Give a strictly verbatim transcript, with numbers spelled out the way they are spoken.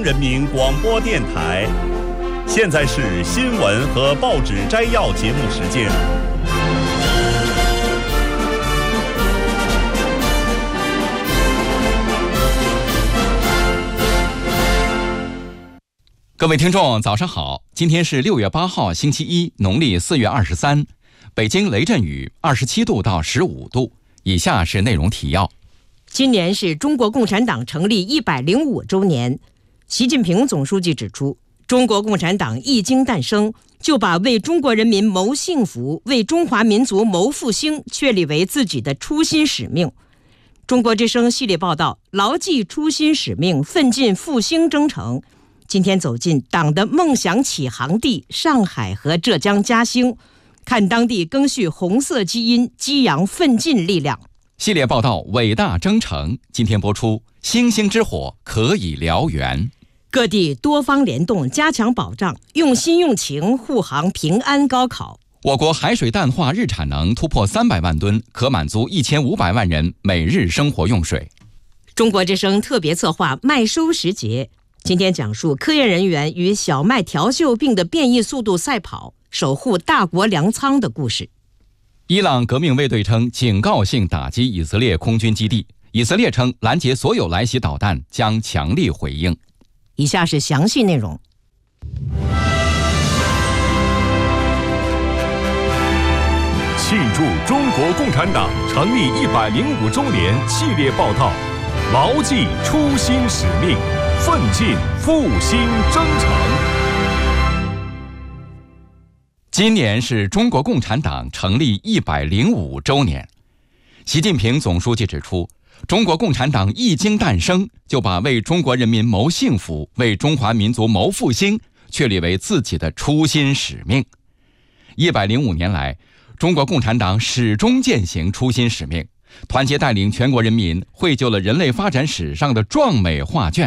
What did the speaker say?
人民广播电台。现在是新闻和报纸摘要节目时间。 各位听众早上好，今天是六月八号星期一，农历四月二十三，北京雷阵雨，二十七度到十五度。以下是内容提要。 今年是中国共产党成立一百零五周年，习近平总书记指出，中国共产党一经诞生，就把为中国人民谋幸福、为中华民族谋复兴确立为自己的初心使命。中国之声系列报道，牢记初心使命，奋进复兴征程。今天走进党的梦想起航地上海和浙江嘉兴，看当地赓续红色基因，激扬奋进力量。 系列报道伟大征程，今天播出星星之火可以燎原。 各地多方联动，加强保障，用心用情护航平安高考。 我国海水淡化日产能突破三百万吨，可满足一千五百万人每日生活用水。 中国之声特别策划麦收时节，今天讲述科研人员与小麦条锈病的变异速度赛跑，守护大国粮仓的故事。 伊朗革命卫队称警告性打击以色列空军基地，以色列称拦截所有来袭导弹，将强力回应。 以下是详细内容。 庆祝中国共产党成立一百零五周年系列报道，牢记初心使命，奋进复兴征程。 今年是中国共产党成立一百零五周年。习近平总书记指出，中国共产党一经诞生，就把为中国人民谋幸福、为中华民族谋复兴确立为自己的初心使命。一百零五年来，中国共产党始终践行初心使命，团结带领全国人民，绘就了人类发展史上的壮美画卷。